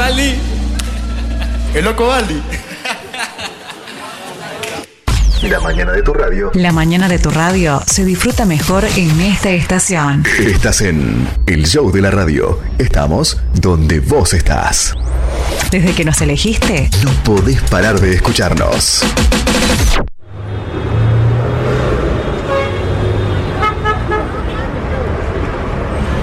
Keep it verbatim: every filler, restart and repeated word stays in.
Baldi. El loco Baldi. La mañana de tu radio. La mañana de tu radio se disfruta mejor en esta estación. Estás en el show de la radio. Estamos donde vos estás. Desde que nos elegiste, no podés parar de escucharnos.